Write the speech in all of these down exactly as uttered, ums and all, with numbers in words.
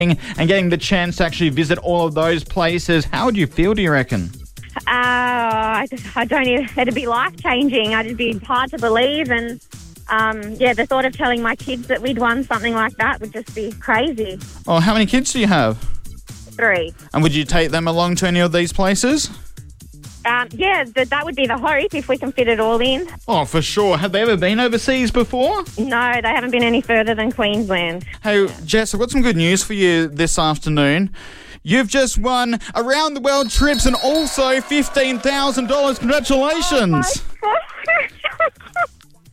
and getting the chance to actually visit all of those places. How would you feel, do you reckon? Uh, I, just, I don't even, it'd be life-changing. It'd be hard to believe. And, um, yeah, the thought of telling my kids that we'd won something like that would just be crazy. Oh, how many kids do you have? Three. And would you take them along to any of these places? Um, yeah, th- that would be the hope if we can fit it all in. Oh, for sure. Have they ever been overseas before? No, they haven't been any further than Queensland. Hey, Jess, I've got some good news for you this afternoon. You've just won around the world trips and also fifteen thousand dollars. Congratulations. Oh, my God.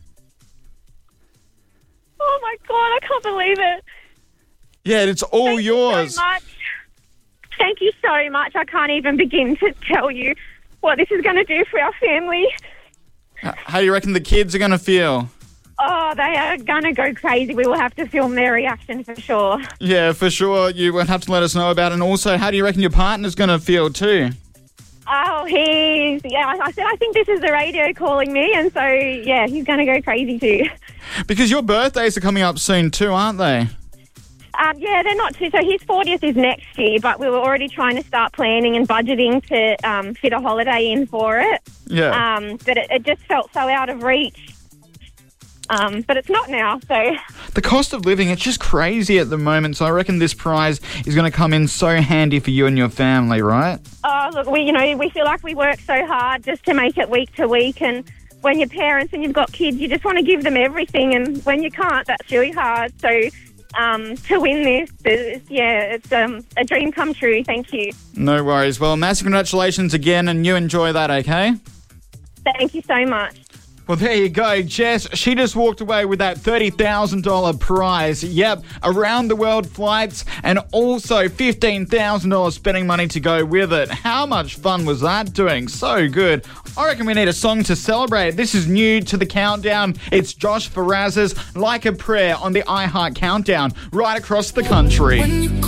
Oh, my God, I can't believe it. Yeah, it's all Thank yours. You so much. Thank you so much. I can't even begin to tell you what this is going to do for our family. How do you reckon the kids are going to feel? Oh, they are going to go crazy. We will have to film their reaction for sure. Yeah, for sure. You will have to let us know about it. And also, how do you reckon your partner's going to feel too? Oh, he's... Yeah, I I said, I think this is the radio calling me. And so, yeah, he's going to go crazy too. Because your birthdays are coming up soon too, aren't they? Um, yeah, they're not too... So his fortieth is next year, but we were already trying to start planning and budgeting to um, fit a holiday in for it. Yeah. Um, but it, it just felt so out of reach. Um, but it's not now, so... The cost of living, it's just crazy at the moment, so I reckon this prize is going to come in so handy for you and your family, right? Oh, look, we, you know, we feel like we work so hard just to make it week to week, and when you're parents and you've got kids, you just want to give them everything, and when you can't, that's really hard. So um, to win this, is, yeah, it's um, a dream come true. Thank you. No worries. Well, massive congratulations again, and you enjoy that, okay? Thank you so much. Well, there you go, Jess. She just walked away with that thirty thousand dollars prize. Yep, around the world flights and also fifteen thousand dollars spending money to go with it. How much fun was that doing? So good. I reckon we need a song to celebrate. This is new to the countdown. It's Josh Faraz's Like a Prayer on the iHeart Countdown right across the country.